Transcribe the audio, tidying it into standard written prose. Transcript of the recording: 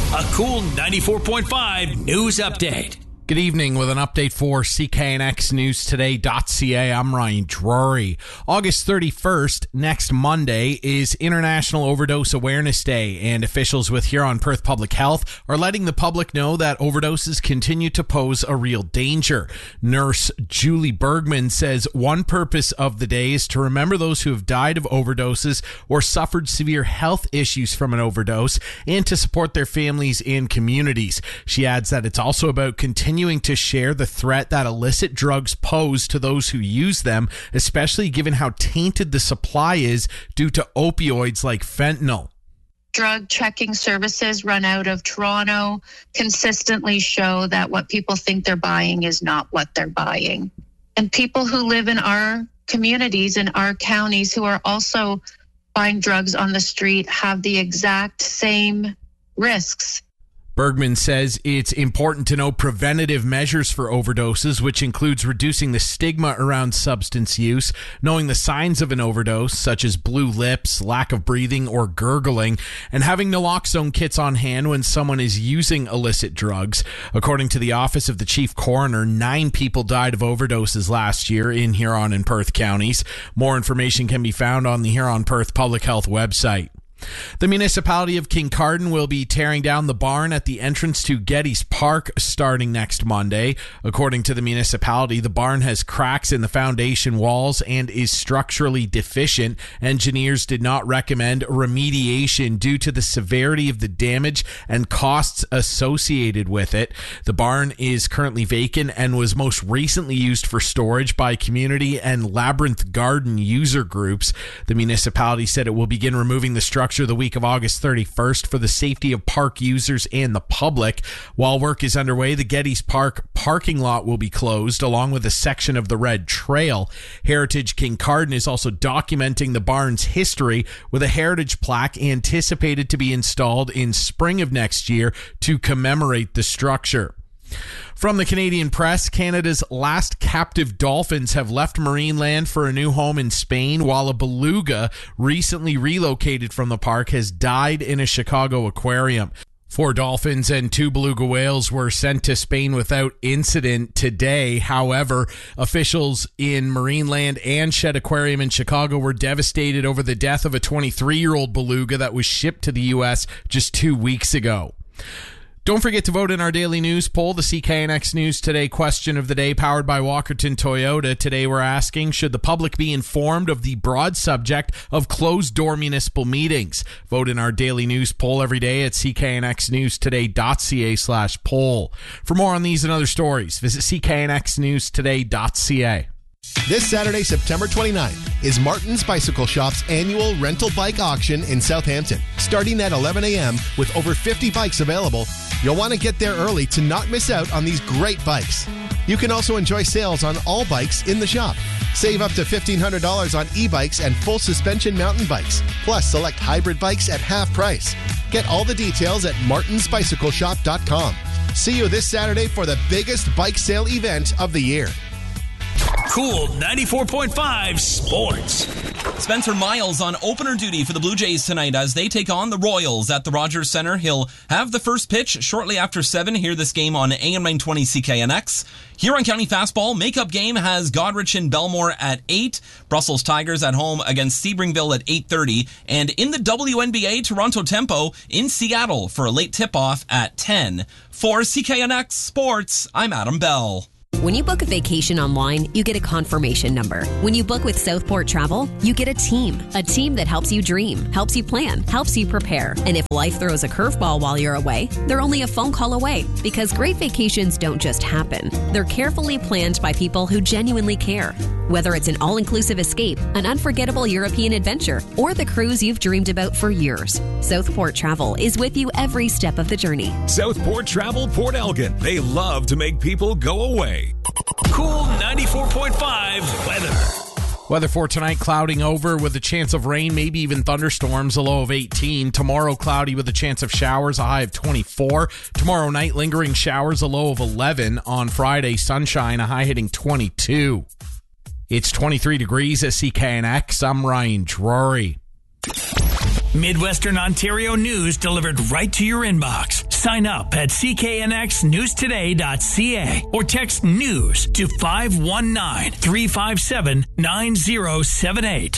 A Cool 94.5 news update. Good evening with an update for CKNXNewsToday.ca. I'm Ryan Drury. August 31st, next Monday, is International Overdose Awareness Day, and officials with Huron Perth Public Health are letting the public know that overdoses continue to pose a real danger. Nurse Julie Bergman says one purpose of the day is to remember those who have died of overdoses or suffered severe health issues from an overdose and to support their families and communities. She adds that it's also about continuing to share the threat that illicit drugs pose to those who use them, especially given how tainted the supply is due to opioids like fentanyl. Drug checking services run out of Toronto consistently show that what people think they're buying is not what they're buying. And people who live in our communities, in our counties, who are also buying drugs on the street have the exact same risks. Bergman says it's important to know preventative measures for overdoses, which includes reducing the stigma around substance use, knowing the signs of an overdose, such as blue lips, lack of breathing, or gurgling, and having naloxone kits on hand when someone is using illicit drugs. According to the Office of the Chief Coroner, 9 people died of overdoses last year in Huron and Perth counties. More information can be found on the Huron Perth Public Health website. The municipality of Kincardine will be tearing down the barn at the entrance to Geddes Park starting next Monday. According to the municipality, the barn has cracks in the foundation walls and is structurally deficient. Engineers did not recommend remediation due to the severity of the damage and costs associated with it. The barn is currently vacant and was most recently used for storage by community and Labyrinth Garden user groups. The municipality said it will begin removing the structure the week of August 31st for the safety of park users and the public. While work is underway, the Geddes Park parking lot will be closed along with a section of the Red Trail. Heritage Kincardine is also documenting the barn's history with a heritage plaque anticipated to be installed in spring of next year to commemorate the structure. From the Canadian press, Canada's last captive dolphins have left Marineland for a new home in Spain, while a beluga recently relocated from the park has died in a Chicago aquarium. 4 dolphins and 2 beluga whales were sent to Spain without incident today. However, officials in Marineland and Shed Aquarium in Chicago were devastated over the death of a 23-year-old beluga that was shipped to the U.S. just 2 weeks ago. Don't forget to vote in our daily news poll, the CKNX News Today question of the day, powered by Walkerton Toyota. Today we're asking, should the public be informed of the broad subject of closed-door municipal meetings? Vote in our daily news poll every day at CKNXNewsToday.ca/poll. For more on these and other stories, visit CKNXNewsToday.ca. This Saturday, September 29th, is Martin's Bicycle Shop's annual rental bike auction in Southampton. Starting at 11 a.m. with over 50 bikes available, you'll want to get there early to not miss out on these great bikes. You can also enjoy sales on all bikes in the shop. Save up to $1,500 on e-bikes and full suspension mountain bikes, plus select hybrid bikes at half price. Get all the details at martinsbicycleshop.com. See you this Saturday for the biggest bike sale event of the year. Cool 94.5 Sports. Spencer Miles on opener duty for the Blue Jays tonight as they take on the Royals at the Rogers Centre. He'll have the first pitch shortly after 7. Hear this game on AM 920 CKNX. Huron County Fastball makeup game has Goderich and Belmore at 8. Brussels Tigers at home against Sebringville at 8:30. And in the WNBA, Toronto Tempo in Seattle for a late tip-off at 10. For CKNX Sports, I'm Adam Bell. When you book a vacation online, you get a confirmation number. When you book with Southport Travel, you get a team that helps you dream, helps you plan, helps you prepare. And if life throws a curveball while you're away, they're only a phone call away, because great vacations don't just happen. They're carefully planned by people who genuinely care. Whether it's an all-inclusive escape, an unforgettable European adventure, or the cruise you've dreamed about for years, Southport Travel is with you every step of the journey. Southport Travel Port Elgin. They love to make people go away. Cool 94.5 weather. Weather for tonight, clouding over with a chance of rain, maybe even thunderstorms, a low of 18. Tomorrow, cloudy with a chance of showers, a high of 24. Tomorrow night, lingering showers, a low of 11. On Friday, sunshine, a high hitting 22. It's 23 degrees at CKNX. I'm Ryan Drury. Midwestern Ontario news delivered right to your inbox. Sign up at cknxnewstoday.ca or text NEWS to 519-357-9078.